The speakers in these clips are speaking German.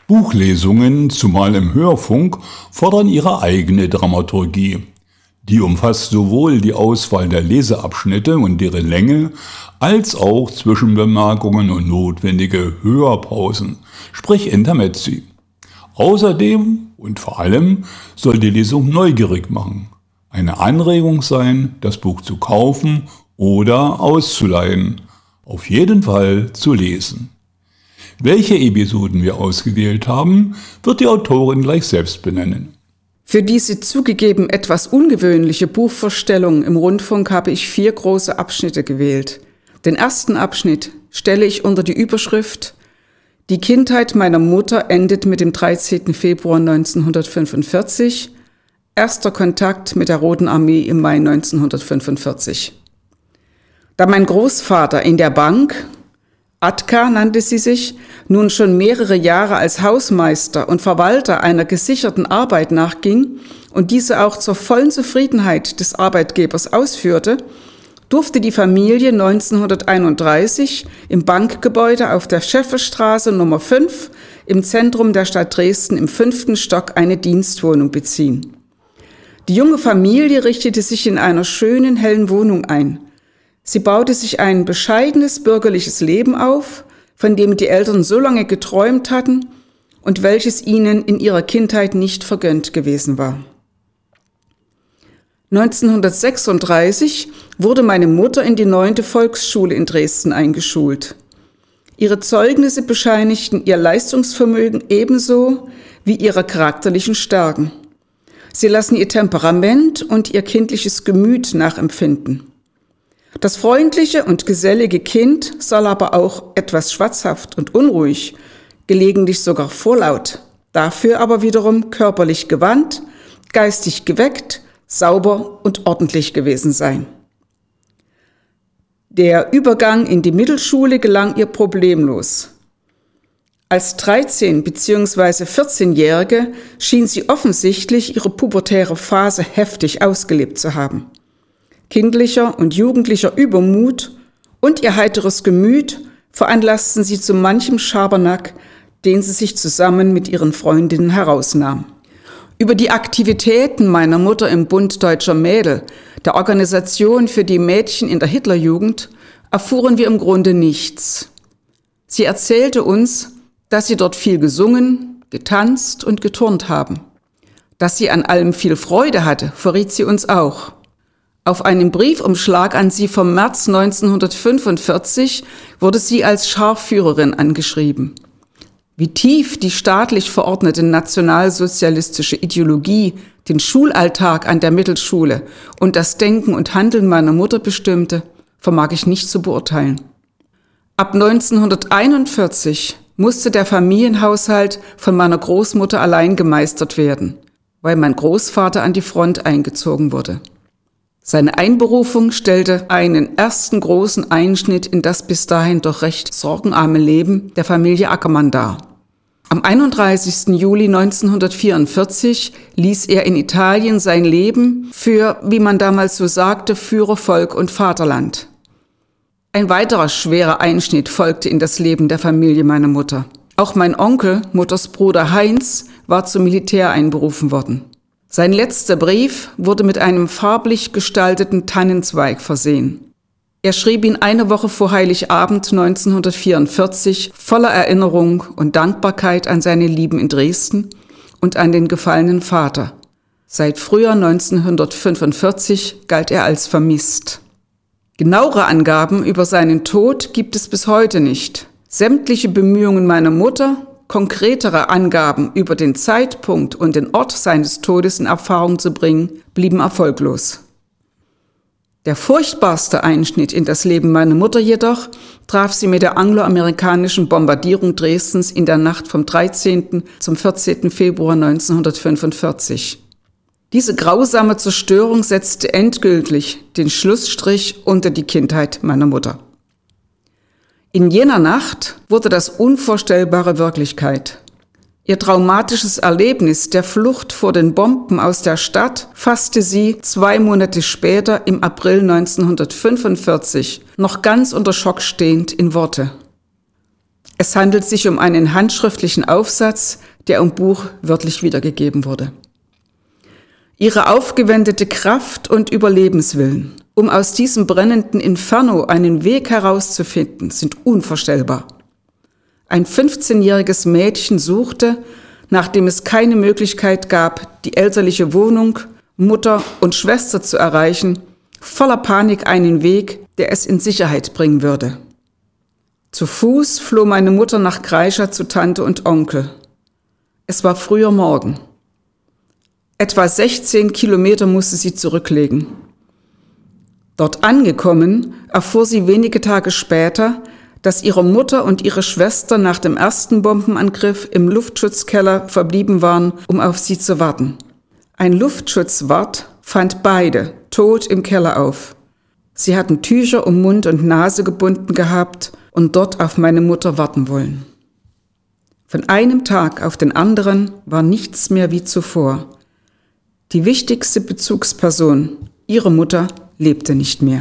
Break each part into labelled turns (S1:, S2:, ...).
S1: Buchlesungen, zumal im Hörfunk, fordern ihre eigene Dramaturgie. Die umfasst sowohl die Auswahl der Leseabschnitte und deren Länge, als auch Zwischenbemerkungen und notwendige Hörpausen, sprich Intermezzi. Außerdem und vor allem soll die Lesung neugierig machen, eine Anregung sein, das Buch zu kaufen oder auszuleihen, auf jeden Fall zu lesen. Welche Episoden wir ausgewählt haben, wird die Autorin gleich selbst benennen.
S2: Für diese zugegeben etwas ungewöhnliche Buchvorstellung im Rundfunk habe ich 4 große Abschnitte gewählt. Den ersten Abschnitt stelle ich unter die Überschrift »Die Kindheit meiner Mutter endet mit dem 13. Februar 1945. Erster Kontakt mit der Roten Armee im Mai 1945«. Da mein Großvater in der Bank, Atka nannte sie sich, nun schon mehrere Jahre als Hausmeister und Verwalter einer gesicherten Arbeit nachging und diese auch zur vollen Zufriedenheit des Arbeitgebers ausführte, durfte die Familie 1931 im Bankgebäude auf der Schäfferstraße Nummer 5 im Zentrum der Stadt Dresden im 5. Stock eine Dienstwohnung beziehen. Die junge Familie richtete sich in einer schönen, hellen Wohnung ein. Sie baute sich ein bescheidenes bürgerliches Leben auf, von dem die Eltern so lange geträumt hatten und welches ihnen in ihrer Kindheit nicht vergönnt gewesen war. 1936 wurde meine Mutter in die 9. Volksschule in Dresden eingeschult. Ihre Zeugnisse bescheinigten ihr Leistungsvermögen ebenso wie ihre charakterlichen Stärken. Sie lassen ihr Temperament und ihr kindliches Gemüt nachempfinden. Das freundliche und gesellige Kind soll aber auch etwas schwatzhaft und unruhig, gelegentlich sogar vorlaut, dafür aber wiederum körperlich gewandt, geistig geweckt, sauber und ordentlich gewesen sein. Der Übergang in die Mittelschule gelang ihr problemlos. Als 13- bzw. 14-Jährige schien sie offensichtlich ihre pubertäre Phase heftig ausgelebt zu haben. Kindlicher und jugendlicher Übermut und ihr heiteres Gemüt veranlassten sie zu manchem Schabernack, den sie sich zusammen mit ihren Freundinnen herausnahm. Über die Aktivitäten meiner Mutter im Bund Deutscher Mädel, der Organisation für die Mädchen in der Hitlerjugend, erfuhren wir im Grunde nichts. Sie erzählte uns, dass sie dort viel gesungen, getanzt und geturnt haben. Dass sie an allem viel Freude hatte, verriet sie uns auch. Auf einem Briefumschlag an sie vom März 1945 wurde sie als Scharführerin angeschrieben. Wie tief die staatlich verordnete nationalsozialistische Ideologie den Schulalltag an der Mittelschule und das Denken und Handeln meiner Mutter bestimmte, vermag ich nicht zu beurteilen. Ab 1941 musste der Familienhaushalt von meiner Großmutter allein gemeistert werden, weil mein Großvater an die Front eingezogen wurde. Seine Einberufung stellte einen ersten großen Einschnitt in das bis dahin doch recht sorgenarme Leben der Familie Ackermann dar. Am 31. Juli 1944 ließ er in Italien sein Leben für, wie man damals so sagte, Führer, Volk und Vaterland. Ein weiterer schwerer Einschnitt folgte in das Leben der Familie meiner Mutter. Auch mein Onkel, Mutters Bruder Heinz, war zum Militär einberufen worden. Sein letzter Brief wurde mit einem farblich gestalteten Tannenzweig versehen. Er schrieb ihn eine Woche vor Heiligabend 1944 voller Erinnerung und Dankbarkeit an seine Lieben in Dresden und an den gefallenen Vater. Seit Frühjahr 1945 galt er als vermisst. Genauere Angaben über seinen Tod gibt es bis heute nicht. Sämtliche Bemühungen meiner Mutter, konkretere Angaben über den Zeitpunkt und den Ort seines Todes in Erfahrung zu bringen, blieben erfolglos. Der furchtbarste Einschnitt in das Leben meiner Mutter jedoch traf sie mit der angloamerikanischen Bombardierung Dresdens in der Nacht vom 13. zum 14. Februar 1945. Diese grausame Zerstörung setzte endgültig den Schlussstrich unter die Kindheit meiner Mutter. In jener Nacht wurde das Unvorstellbare Wirklichkeit. Ihr traumatisches Erlebnis der Flucht vor den Bomben aus der Stadt fasste sie 2 Monate später im April 1945 noch ganz unter Schock stehend in Worte. Es handelt sich um einen handschriftlichen Aufsatz, der im Buch wörtlich wiedergegeben wurde. Ihre aufgewendete Kraft und Überlebenswillen, um aus diesem brennenden Inferno einen Weg herauszufinden, sind unvorstellbar. Ein 15-jähriges Mädchen suchte, nachdem es keine Möglichkeit gab, die elterliche Wohnung, Mutter und Schwester zu erreichen, voller Panik einen Weg, der es in Sicherheit bringen würde. Zu Fuß floh meine Mutter nach Kreischa zu Tante und Onkel. Es war früher Morgen. Etwa 16 Kilometer musste sie zurücklegen. Dort angekommen, erfuhr sie wenige Tage später, dass ihre Mutter und ihre Schwester nach dem ersten Bombenangriff im Luftschutzkeller verblieben waren, um auf sie zu warten. Ein Luftschutzwart fand beide tot im Keller auf. Sie hatten Tücher um Mund und Nase gebunden gehabt und dort auf meine Mutter warten wollen. Von einem Tag auf den anderen war nichts mehr wie zuvor. Die wichtigste Bezugsperson, ihre Mutter, lebte nicht mehr.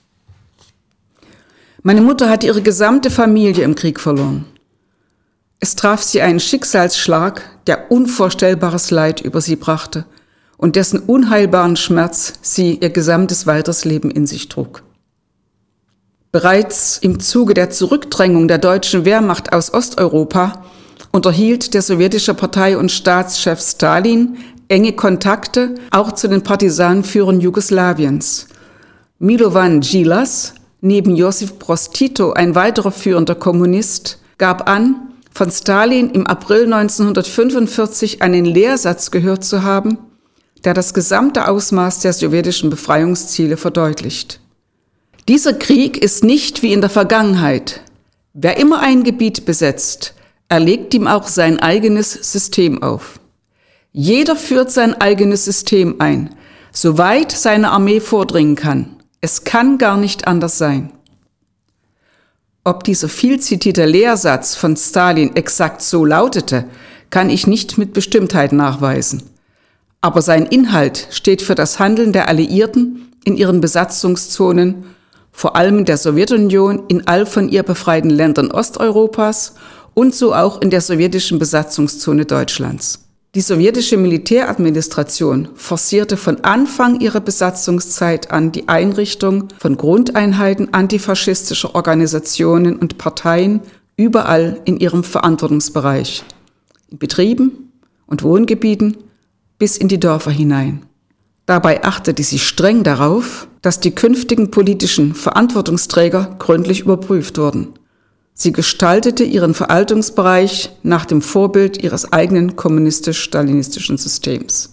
S2: Meine Mutter hatte ihre gesamte Familie im Krieg verloren. Es traf sie einen Schicksalsschlag, der unvorstellbares Leid über sie brachte und dessen unheilbaren Schmerz sie ihr gesamtes weiteres Leben in sich trug. Bereits im Zuge der Zurückdrängung der deutschen Wehrmacht aus Osteuropa unterhielt der sowjetische Partei- und Staatschef Stalin enge Kontakte auch zu den Partisanenführern Jugoslawiens. Milovan Djilas, neben Josip Broz Tito ein weiterer führender Kommunist, gab an, von Stalin im April 1945 einen Lehrsatz gehört zu haben, der das gesamte Ausmaß der sowjetischen Befreiungsziele verdeutlicht. Dieser Krieg ist nicht wie in der Vergangenheit. Wer immer ein Gebiet besetzt, erlegt ihm auch sein eigenes System auf. Jeder führt sein eigenes System ein, soweit seine Armee vordringen kann. Es kann gar nicht anders sein. Ob dieser viel zitierte Lehrsatz von Stalin exakt so lautete, kann ich nicht mit Bestimmtheit nachweisen. Aber sein Inhalt steht für das Handeln der Alliierten in ihren Besatzungszonen, vor allem der Sowjetunion in all von ihr befreiten Ländern Osteuropas und so auch in der sowjetischen Besatzungszone Deutschlands. Die sowjetische Militäradministration forcierte von Anfang ihrer Besatzungszeit an die Einrichtung von Grundeinheiten antifaschistischer Organisationen und Parteien überall in ihrem Verantwortungsbereich, in Betrieben und Wohngebieten bis in die Dörfer hinein. Dabei achtete sie streng darauf, dass die künftigen politischen Verantwortungsträger gründlich überprüft wurden. Sie gestaltete ihren Verwaltungsbereich nach dem Vorbild ihres eigenen kommunistisch-stalinistischen Systems.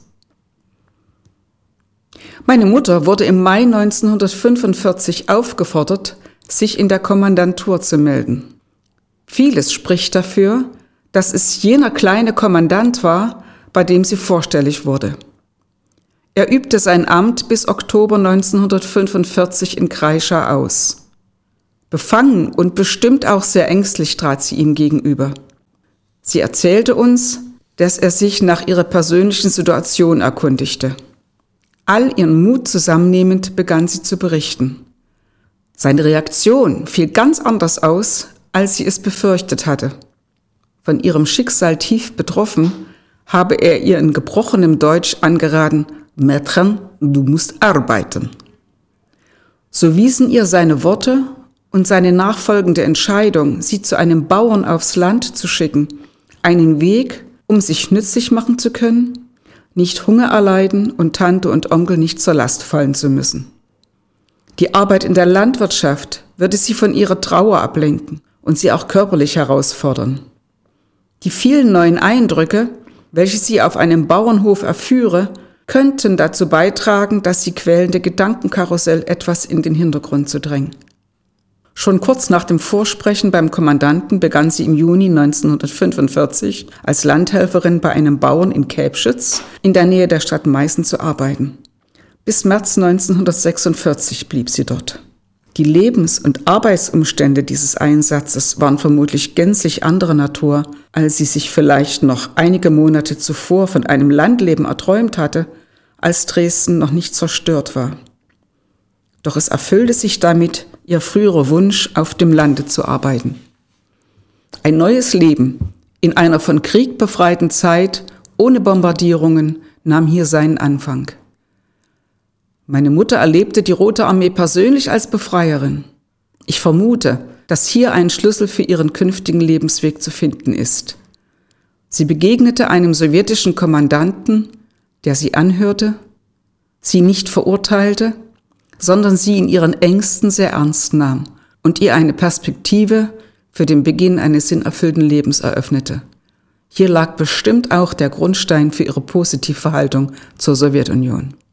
S2: Meine Mutter wurde im Mai 1945 aufgefordert, sich in der Kommandantur zu melden. Vieles spricht dafür, dass es jener kleine Kommandant war, bei dem sie vorstellig wurde. Er übte sein Amt bis Oktober 1945 in Kreischa aus. Befangen und bestimmt auch sehr ängstlich trat sie ihm gegenüber. Sie erzählte uns, dass er sich nach ihrer persönlichen Situation erkundigte. All ihren Mut zusammennehmend begann sie zu berichten. Seine Reaktion fiel ganz anders aus, als sie es befürchtet hatte. Von ihrem Schicksal tief betroffen, habe er ihr in gebrochenem Deutsch angeraten: Mädchen, du musst arbeiten. So wiesen ihr seine Worte und seine nachfolgende Entscheidung, sie zu einem Bauern aufs Land zu schicken, einen Weg, um sich nützlich machen zu können, nicht Hunger erleiden und Tante und Onkel nicht zur Last fallen zu müssen. Die Arbeit in der Landwirtschaft würde sie von ihrer Trauer ablenken und sie auch körperlich herausfordern. Die vielen neuen Eindrücke, welche sie auf einem Bauernhof erführe, könnten dazu beitragen, das sie quälende Gedankenkarussell etwas in den Hintergrund zu drängen. Schon kurz nach dem Vorsprechen beim Kommandanten begann sie im Juni 1945 als Landhelferin bei einem Bauern in Käbschütz in der Nähe der Stadt Meißen zu arbeiten. Bis März 1946 blieb sie dort. Die Lebens- und Arbeitsumstände dieses Einsatzes waren vermutlich gänzlich anderer Natur, als sie sich vielleicht noch einige Monate zuvor von einem Landleben erträumt hatte, als Dresden noch nicht zerstört war. Doch es erfüllte sich damit ihr früherer Wunsch, auf dem Lande zu arbeiten. Ein neues Leben in einer von Krieg befreiten Zeit ohne Bombardierungen nahm hier seinen Anfang. Meine Mutter erlebte die Rote Armee persönlich als Befreierin. Ich vermute, dass hier ein Schlüssel für ihren künftigen Lebensweg zu finden ist. Sie begegnete einem sowjetischen Kommandanten, der sie anhörte, sie nicht verurteilte, sondern sie in ihren Ängsten sehr ernst nahm und ihr eine Perspektive für den Beginn eines sinnerfüllten Lebens eröffnete. Hier lag bestimmt auch der Grundstein für ihre positive Haltung zur Sowjetunion.